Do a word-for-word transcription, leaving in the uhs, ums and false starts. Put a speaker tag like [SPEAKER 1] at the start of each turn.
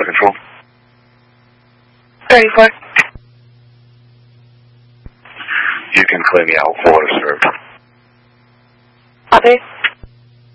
[SPEAKER 1] control.
[SPEAKER 2] thirty-four.
[SPEAKER 1] You can claim the out water served.
[SPEAKER 2] Copy.